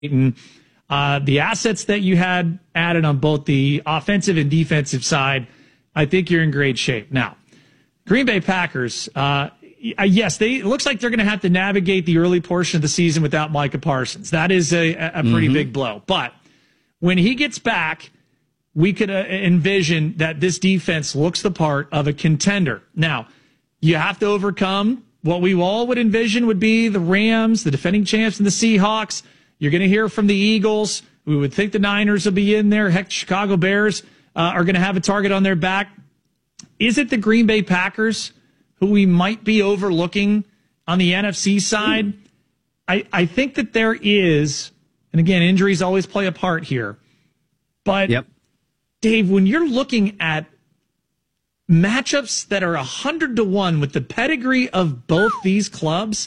the assets that you had added on both the offensive and defensive side, I think you're in great shape. Now, Green Bay Packers, yes, it looks like they're going to have to navigate the early portion of the season without Micah Parsons. That is a pretty big blow. But when he gets back, we could envision that this defense looks the part of a contender. Now, you have to overcome what we all would envision would be the Rams, the defending champs, and the Seahawks. You're going to hear from the Eagles. We would think the Niners will be in there. Heck, the Chicago Bears are going to have a target on their back. Is it the Green Bay Packers who we might be overlooking on the NFC side? I think that there is, and again, injuries always play a part here. But, Dave, when you're looking at matchups that are 100-1 with the pedigree of both these clubs,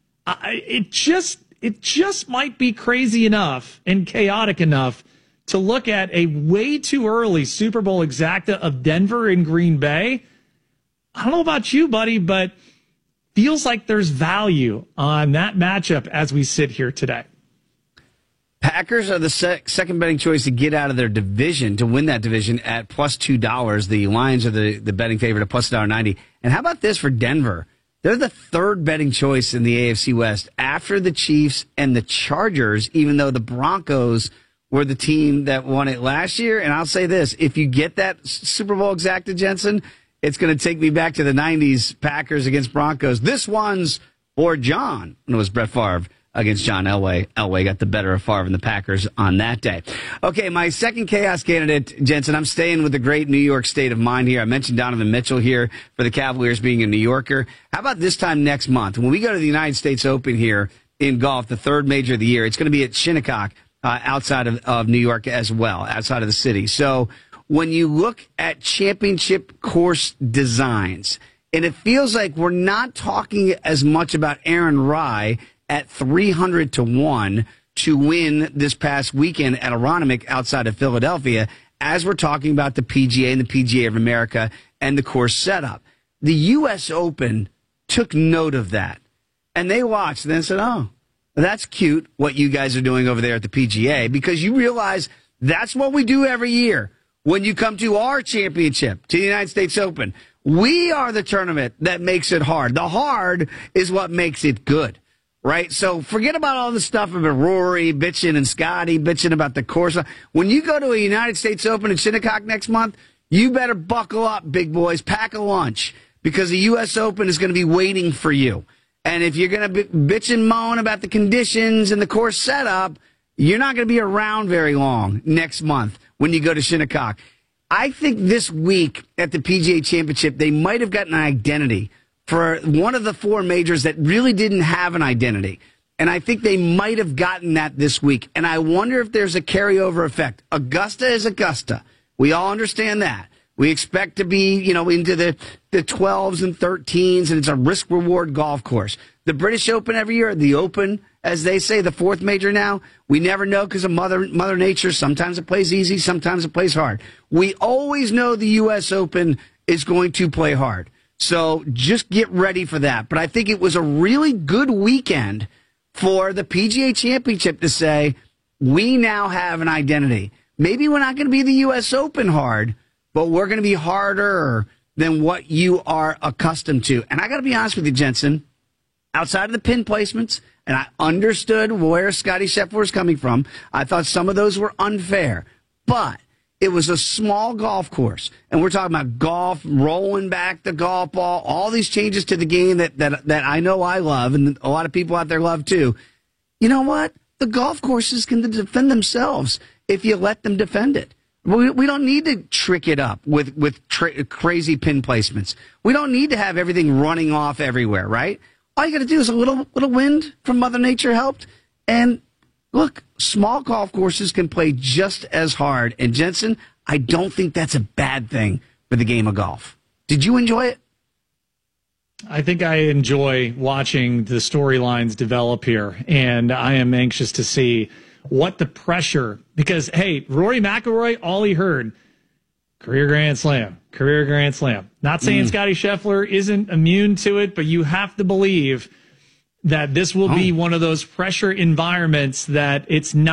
it just might be crazy enough and chaotic enough to look at a way too early Super Bowl exacta of Denver and Green Bay. I don't know about you, buddy, but feels like there's value on that matchup as we sit here today. Packers are the second betting choice to get out of their division, to win that division at plus $2. The Lions are the betting favorite at plus $1.90. And how about this for Denver? They're the third betting choice in the AFC West after the Chiefs and the Chargers, even though the Broncos were the team that won it last year. And I'll say this, if you get that Super Bowl exacta, Jensen, it's going to take me back to the 90s Packers against Broncos. This one's for John. And it was Brett Favre against John Elway. Elway got the better of Favre and the Packers on that day. Okay, my second chaos candidate, Jensen, I'm staying with the great New York state of mind here. I mentioned Donovan Mitchell here for the Cavaliers being a New Yorker. How about this time next month? When we go to the United States Open here in golf, the third major of the year, it's going to be at Shinnecock outside of New York as well, outside of the city. So when you look at championship course designs, and it feels like we're not talking as much about Aaron Rai at 300-1 to win this past weekend at Aronimink outside of Philadelphia, as we're talking about the PGA and the PGA of America and the course setup. The U.S. Open took note of that, and they watched and then said, oh, that's cute what you guys are doing over there at the PGA, because you realize that's what we do every year. When you come to our championship, to the United States Open, we are the tournament that makes it hard. The hard is what makes it good. Right? So forget about all the stuff about Rory bitching and Scotty bitching about the course. When you go to a United States Open in Shinnecock next month, you better buckle up, big boys. Pack a lunch, because the U.S. Open is going to be waiting for you. And if you're going to bitch and moan about the conditions and the course setup, you're not going to be around very long next month when you go to Shinnecock. I think this week at the PGA Championship, they might have gotten an identity for one of the four majors that really didn't have an identity. And I think they might have gotten that this week. And I wonder if there's a carryover effect. Augusta is Augusta. We all understand that. We expect to be, into the 12s and 13s, and it's a risk-reward golf course. The British Open every year, the Open, as they say, the fourth major now, we never know because of Mother Nature. Sometimes it plays easy, sometimes it plays hard. We always know the U.S. Open is going to play hard. So just get ready for that. But I think it was a really good weekend for the PGA Championship to say, we now have an identity. Maybe we're not going to be the U.S. Open hard, but we're going to be harder than what you are accustomed to. And I got to be honest with you, Jensen, outside of the pin placements, and I understood where Scotty Scheffler was coming from, I thought some of those were unfair. But it was a small golf course, and we're talking about golf, rolling back the golf ball, all these changes to the game that I know I love, and a lot of people out there love too. You know what? The golf courses can defend themselves if you let them defend it. We don't need to trick it up with crazy pin placements. We don't need to have everything running off everywhere, right? All you got to do is a little wind from Mother Nature helped, and look, small golf courses can play just as hard. And, Jensen, I don't think that's a bad thing for the game of golf. Did you enjoy it? I think I enjoy watching the storylines develop here, and I am anxious to see what the pressure, because, hey, Rory McIlroy, all he heard, career Grand Slam, career Grand Slam. Not saying Scotty Scheffler isn't immune to it, but you have to believe that this will be one of those pressure environments that it's not